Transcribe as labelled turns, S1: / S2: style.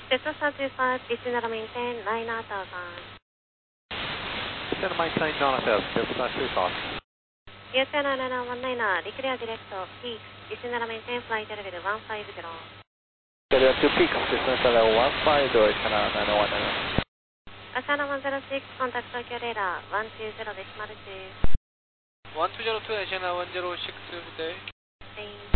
S1: Cessna 25, descend maintain 9000.
S2: Descend maintain 9000, Cessna 25.
S1: USA 9919, declare direct peaks, descend maintain flight level 150.
S2: Clear to peaks, Cessna 715, direction 9919.
S1: Asana 106, contact Tokyo radar 120.2.
S2: 120 to Asiana 106 today.
S1: Thank